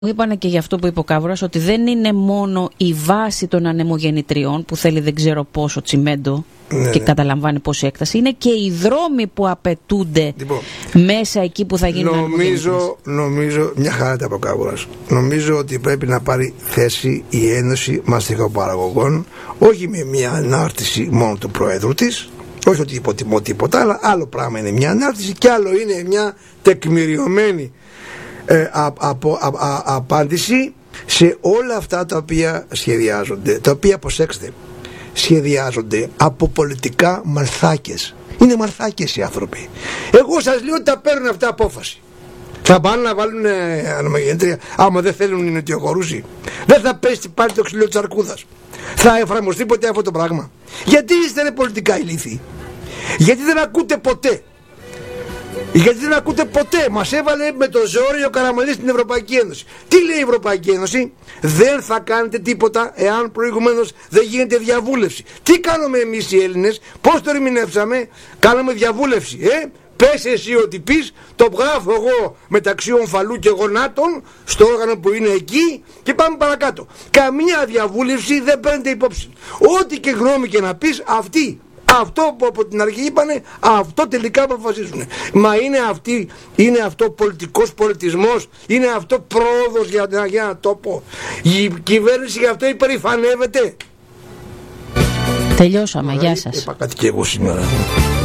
Μου είπανε και για αυτό που είπε ο Κάβουρας, ότι δεν είναι μόνο η βάση των ανεμογεννητριών που θέλει δεν ξέρω πόσο τσιμέντο και καταλαμβάνει πόση έκταση, είναι και οι δρόμοι που απαιτούνται μέσα εκεί που θα γίνουν ανεμογεννητρίες. Νομίζω, μια χαρά τα είπε ο Κάβουρας. Νομίζω ότι πρέπει να πάρει θέση η Ένωση Μαστιχοπαραγωγών, όχι με μια ανάρτηση μόνο του Προέδρου της, όχι ότι υποτιμώ τίποτα, αλλά άλλο πράγμα είναι μια ανάρτηση και άλλο είναι μια τεκμηριωμένη απάντηση σε όλα αυτά τα οποία σχεδιάζονται, τα οποία, προσέξτε, σχεδιάζονται από πολιτικά μαρθάκες. Είναι μαρθάκες οι άνθρωποι. Εγώ σας λέω ότι τα παίρνουν αυτά απόφαση. Θα πάνε να βάλουν ανεμογεννήτρια, άμα δεν θέλουν οι νοτιογορούσοι. Δεν θα πέσει πάλι το ξυλό της αρκούδας. Θα εφαρμοστεί ποτέ αυτό το πράγμα? Γιατί είστε πολιτικά ηλίθιοι? Γιατί δεν ακούτε ποτέ? Γιατί δεν ακούτε ποτέ? Μας έβαλε με το ζόρι ο Καραμανλής στην Ευρωπαϊκή Ένωση. Τι λέει η Ευρωπαϊκή Ένωση? Δεν θα κάνετε τίποτα εάν προηγουμένως δεν γίνεται διαβούλευση. Τι κάνουμε εμείς οι Έλληνες? Πώς το ερμηνεύσαμε? Κάναμε διαβούλευση. Πες εσύ ότι πεις, το γράφω εγώ μεταξύ ομφαλού και γονάτων στο όργανο που είναι εκεί και πάμε παρακάτω. Καμία διαβούλευση δεν παίρνετε υπόψη. Ό,τι και γνώμη και να πεις, αυτό που από την αρχή είπανε, αυτό τελικά αποφασίζουν. Μα είναι αυτό πολιτικός πολιτισμός? Είναι αυτό πρόοδος για ένα τόπο? Η κυβέρνηση γι' αυτό υπερηφανεύεται? Τελειώσαμε, γεια σας. Είπα κάτι και εγώ σήμερα.